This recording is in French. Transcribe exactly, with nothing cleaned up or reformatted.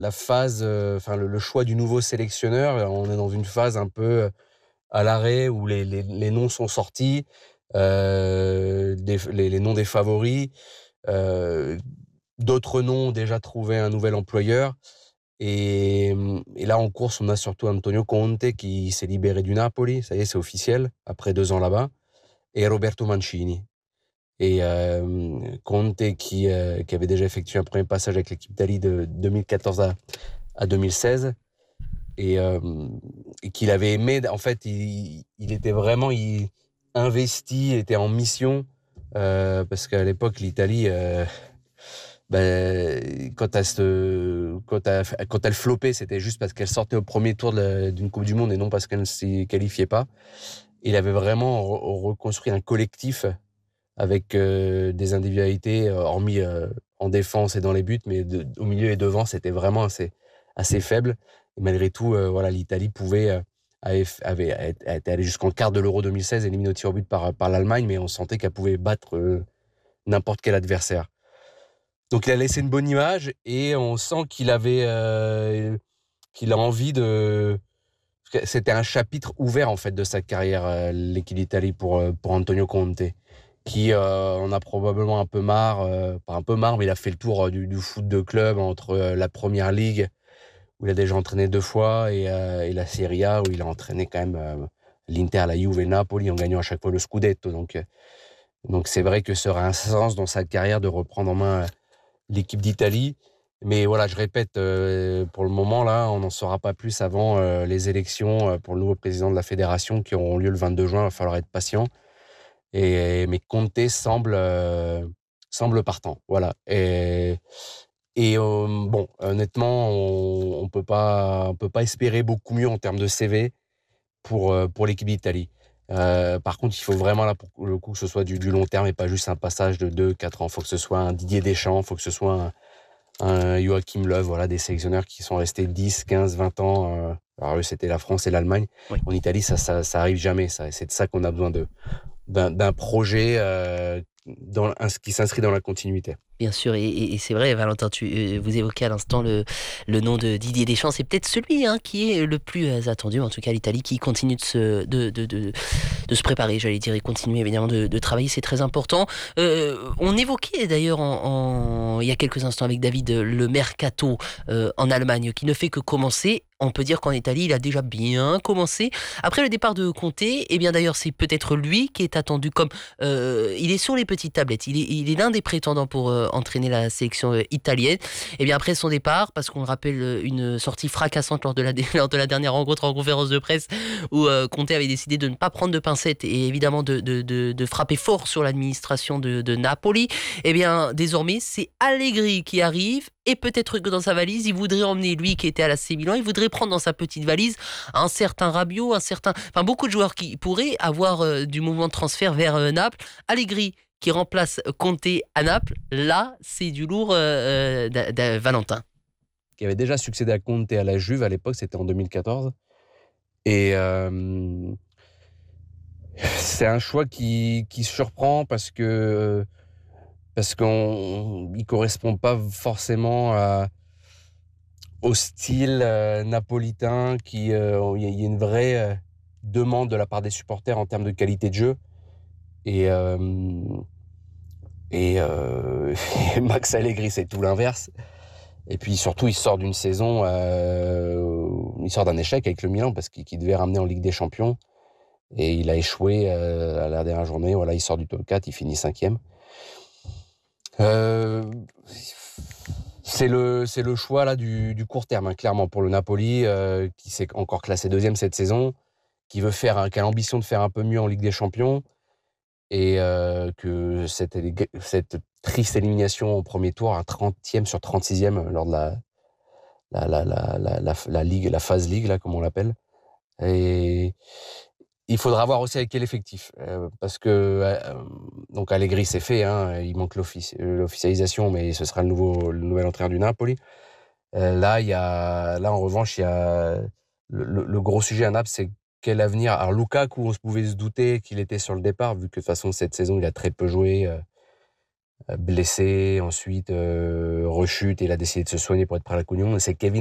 la phase, enfin le, le choix du nouveau sélectionneur. On est dans une phase un peu à l'arrêt où les, les, les noms sont sortis, euh, des, les, les noms des favoris. Euh, d'autres noms ont déjà trouvé un nouvel employeur. Et, et là, en course, on a surtout Antonio Conte qui s'est libéré du Napoli. Ça y est, c'est officiel, après deux ans là-bas. Et Roberto Mancini. Et euh, Conte qui, euh, qui avait déjà effectué un premier passage avec l'équipe d'Italie de deux mille quatorze à, à deux mille seize. Et, euh, et qu'il avait aimé. En fait, il, il était vraiment il, investi, il était en mission. Euh, parce qu'à l'époque, l'Italie... Euh, Ben, quand, elle se, quand, elle, quand elle floppait, c'était juste parce qu'elle sortait au premier tour de la, d'une Coupe du Monde et non parce qu'elle ne s'y qualifiait pas. Il avait vraiment re- reconstruit un collectif avec euh, des individualités, euh, hormis euh, en défense et dans les buts, mais de, au milieu et devant, c'était vraiment assez, assez faible. Et malgré tout, euh, voilà, l'Italie pouvait, euh, avait, avait, était allée jusqu'en quart de l'Euro deux mille seize, éliminée au tir au but par, par l'Allemagne, mais on sentait qu'elle pouvait battre euh, n'importe quel adversaire. Donc il a laissé une bonne image et on sent qu'il avait euh, qu'il a envie de c'était un chapitre ouvert en fait de sa carrière euh, l'équipe d'Italie pour euh, pour Antonio Conte qui euh, en a probablement un peu marre euh, pas un peu marre mais il a fait le tour euh, du, du foot de club entre euh, la Première Ligue où il a déjà entraîné deux fois et, euh, et la Serie A où il a entraîné quand même euh, l'Inter, la Juve et Napoli en gagnant à chaque fois le Scudetto. Donc euh, donc c'est vrai que ce sera un sens dans sa carrière de reprendre en main euh, l'équipe d'Italie. Mais voilà, je répète, euh, pour le moment, là, on n'en saura pas plus avant euh, les élections euh, pour le nouveau président de la fédération qui auront lieu le vingt-deux juin. Il va falloir être patient. Et, mais Conte semble, euh, semble partant. Voilà. Et, et euh, bon, honnêtement, on ne peut pas, on peut pas espérer beaucoup mieux en termes de C V pour, euh, pour l'équipe d'Italie. Euh, par contre, il faut vraiment là pour le coup que ce soit du, du long terme et pas juste un passage de deux quatre ans. Il faut que ce soit un Didier Deschamps, il faut que ce soit un, un Joachim Löw, voilà, des sélectionneurs qui sont restés dix, quinze, vingt ans. Euh, alors eux, c'était la France et l'Allemagne. Oui. En Italie, ça, ça, ça arrive jamais. Ça, c'est de ça qu'on a besoin de, d'un, d'un projet euh, dans, un, qui s'inscrit dans la continuité. Bien sûr, et, et, et c'est vrai, Valentin, tu, euh, vous évoquez à l'instant le, le nom de Didier Deschamps, c'est peut-être celui hein, qui est le plus euh, attendu, en tout cas l'Italie, qui continue de se, de, de, de, de se préparer, j'allais dire, et continuer évidemment de, de travailler, c'est très important. Euh, on évoquait d'ailleurs en, en, il y a quelques instants avec David le mercato euh, en Allemagne, qui ne fait que commencer. On peut dire qu'en Italie, il a déjà bien commencé. Après le départ de Conte, eh bien d'ailleurs, c'est peut-être lui qui est attendu comme... Euh, il est sur les petites tablettes. Il est, il est l'un des prétendants pour euh, entraîner la sélection euh, italienne. Et bien après son départ, parce qu'on rappelle une sortie fracassante lors de la, lors de la dernière rencontre en conférence de presse, où euh, Conte avait décidé de ne pas prendre de pincettes et évidemment de, de, de, de frapper fort sur l'administration de, de Napoli. Eh bien désormais, c'est Allegri qui arrive. Et peut-être que dans sa valise, il voudrait emmener lui qui était à l'A C Milan, il voudrait prendre dans sa petite valise un certain Rabiot, un certain, enfin beaucoup de joueurs qui pourraient avoir euh, du mouvement de transfert vers euh, Naples. Allegri qui remplace Conte à Naples, là c'est du lourd, euh, euh, de Valentin. Qui avait déjà succédé à Conte et à la Juve à l'époque, c'était en deux mille quatorze. Et euh, c'est un choix qui, qui surprend parce que parce qu'on il correspond pas forcément à au style euh, napolitain qui euh, il y a une vraie euh, demande de la part des supporters en termes de qualité de jeu et euh, et, euh, et Max Allegri c'est tout l'inverse et puis surtout il sort d'une saison euh, il sort d'un échec avec le Milan parce qu'il, qu'il devait ramener en Ligue des Champions et il a échoué euh, à la dernière journée. Voilà, il sort du top quatre, il finit cinquième. Euh, c'est le c'est le choix là du, du court terme, hein, clairement pour le Napoli euh, qui s'est encore classé deuxième cette saison, qui veut faire, qui a l'ambition de faire un peu mieux en Ligue des Champions et euh, que cette cette triste élimination au premier tour, un trentième sur trente-sixième lors de la la la la la, la, la ligue, la phase ligue là comme on l'appelle. Et il faudra voir aussi avec quel effectif, euh, parce que euh, donc Allegri c'est fait, hein, il manque l'offici- l'officialisation, mais ce sera le nouveau le nouvel entraîneur du Napoli. Euh, là il y a là en revanche il y a le, le, le gros sujet à Naples, c'est quel avenir. Alors Lukaku, on se pouvait se douter qu'il était sur le départ vu que de toute façon cette saison il a très peu joué. Euh, blessé, ensuite euh, rechute, et il a décidé de se soigner pour être prêt à la Coupe du Monde. Et c'est Kevin